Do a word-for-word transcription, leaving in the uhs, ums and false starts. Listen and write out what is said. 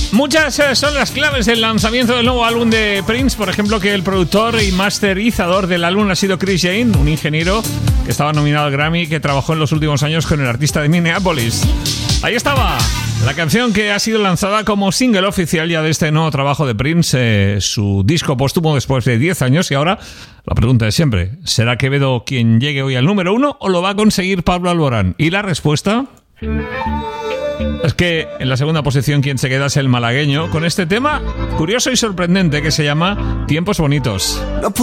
Muchas eh, son las claves del lanzamiento del nuevo álbum de Prince. Por ejemplo, que el productor y masterizador del álbum ha sido Chris Jane, un ingeniero que estaba nominado al Grammy y que trabajó en los últimos años con el artista de Minneapolis. Ahí estaba la canción que ha sido lanzada como single oficial ya de este nuevo trabajo de Prince, eh, su disco póstumo después de diez años. Y ahora la pregunta es siempre, ¿será Quevedo quien llegue hoy al número uno o lo va a conseguir Pablo Alborán? Y la respuesta es que en la segunda posición quien se queda es el malagueño con este tema curioso y sorprendente que se llama Tiempos Bonitos.